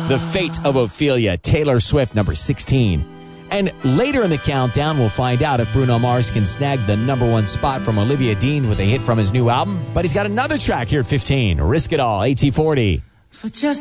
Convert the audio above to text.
The Fate of Ophelia, Taylor Swift, number 16. And later in the countdown, we'll find out if Bruno Mars can snag the number 1 spot from Olivia Dean with a hit from his new album. But he's got another track here at 15, Risk It All, AT40. For just